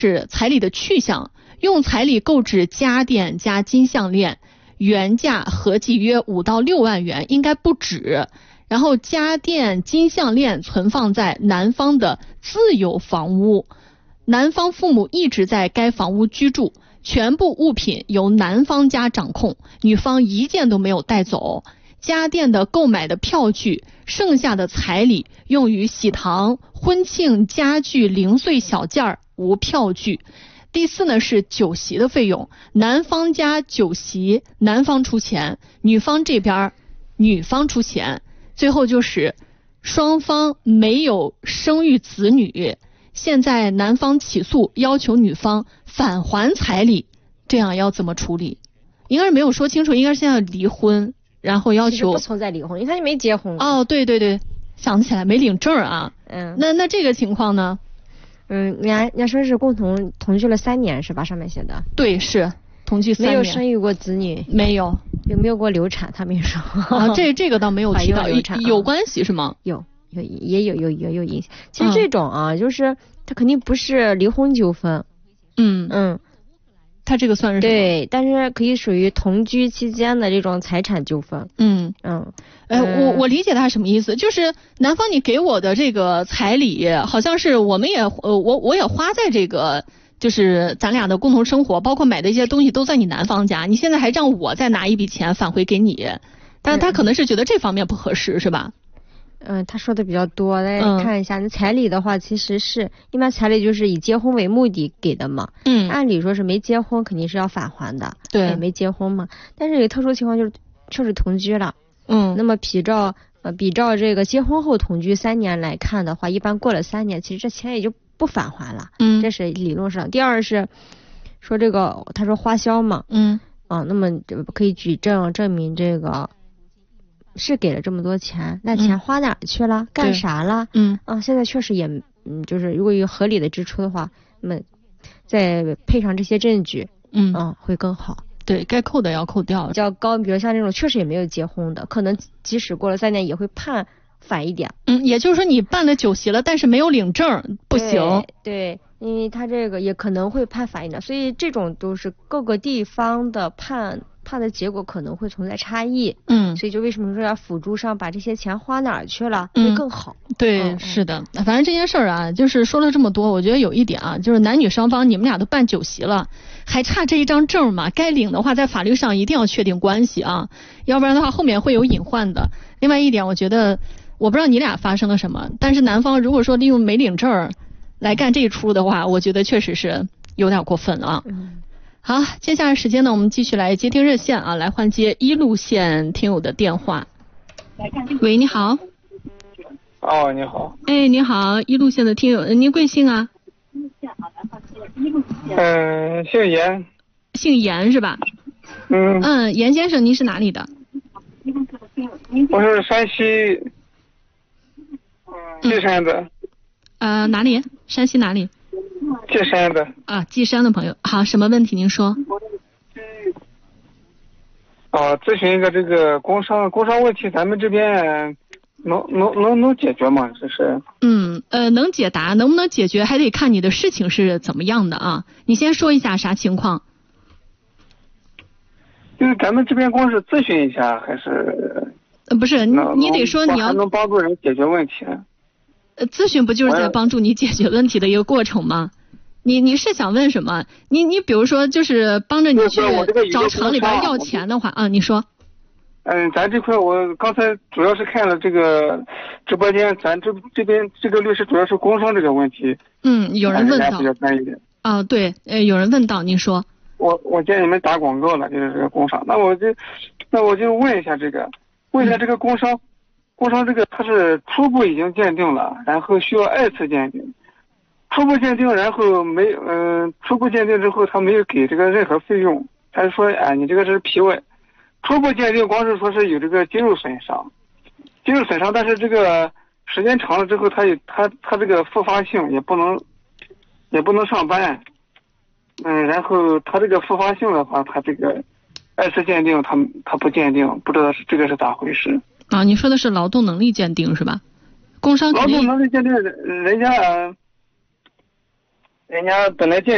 是彩礼的去向，用彩礼购置家电加金项链，原价合计约5到6万元，应该不止。然后家电金项链存放在男方的自有房屋，男方父母一直在该房屋居住，全部物品由男方家掌控，女方一件都没有带走。家电的购买的票据，剩下的彩礼用于喜糖、婚庆、家具、零碎小件儿，无票据。第四呢是酒席的费用，男方家酒席男方出钱，女方这边女方出钱。最后就是双方没有生育子女，现在男方起诉要求女方返还彩礼，这样要怎么处理？应该是没有说清楚，应该是现在离婚，然后要求不存在离婚，因为他就没结婚。 哦，对对对，想起来没领证啊。那这个情况呢？ 人家说是共同同居了3年是吧？上面写的。 对，是同居3年。 没有生育过子女。 没有。 有没有过流产？他没说。 啊，这个倒没有提到，有关系是吗？ 也有影响。其实这种啊，就是他肯定不是离婚纠纷。 他这个算是什么？ 对，但是可以属于同居期间的这种财产纠纷。 我理解他什么意思，就是男方你给我的这个彩礼，好像是我也花在这个。就是咱俩的共同生活，包括买的一些东西都在你男方家，你现在还让我再拿一笔钱返回给你，但是他可能是觉得这方面不合适，是吧？ 他说的比较多，来看一下，那彩礼的话，其实是一般彩礼就是以结婚为目的给的嘛，按理说是没结婚肯定是要返还的， 对， 没结婚嘛，但是有特殊情况就是确实同居了，那么比照这个结婚后同居3年来看的话，一般过了3年，其实这钱也就不返还了，这是理论上。第二是说这个他说花销嘛，那么可以举证证明这个是给了这么多钱，那钱花哪儿去了，干啥了？现在确实也就是如果有合理的支出的话，那么再配上这些证据，会更好。 对，该扣的要扣掉， 比较高，比如像这种确实也没有结婚的，可能即使过了3年也会判返一点。 也就是说你办了酒席了，但是没有领证，不行。 对，因为他这个也可能会判返一点，所以这种都是各个地方的判的结果可能会存在差异。所以就为什么说要辅助上把这些钱花哪儿去了，会更好。 对，是的。反正这件事儿啊，就是说了这么多，我觉得有一点啊，就是男女双方你们俩都办酒席了，还差这一张证嘛，该领的话在法律上一定要确定关系啊，要不然的话后面会有隐患的。另外一点，我觉得我不知道你俩发生了什么，但是男方如果说利用没领证来干这一出的话，我觉得确实是有点过分了啊。好，接下来时间呢，我们继续来接听热线啊，来换接一路线听友的电话。喂，你好。 哦，你好。 哎，你好，一路线的听友，您贵姓啊？ 姓严。 姓严是吧？严先生，您是哪里的？ 我是山西稷山的。 哪里？山西哪里？ 稷山的。 稷山的朋友，好，什么问题您说？ 咨询一个这个工伤问题，咱们这边能解决吗？这是。 能解答，能不能解决还得看你的事情是怎么样的啊。你先说一下啥情况？ 就是咱们这边光是咨询一下，还是？ 不是，你得说你要还能帮助人解决问题。 咨询不就是在帮助你解决问题的一个过程吗？你是想问什么？你比如说就是帮着你去找厂里边要钱的话你说。 咱这块我刚才主要是看了这个直播间，咱这边这个律师主要是工伤这个问题。 有人问到。 比较专业。 对，有人问到，您说。 我见你们打广告了，就是这个工伤，那我就问一下这个工伤这个它是初步已经鉴定了，然后需要2次鉴定。初步鉴定，然后初步鉴定之后他没有给这个任何费用，他就说你这个是皮外。初步鉴定光是说是有这个肌肉损伤，但是这个时间长了之后，他这个复发性也不能上班。然后他这个复发性的话，他这个2次鉴定他不鉴定，不知道这个是咋回事。 你说的是劳动能力鉴定是吧？工伤劳动能力鉴定人家本来鉴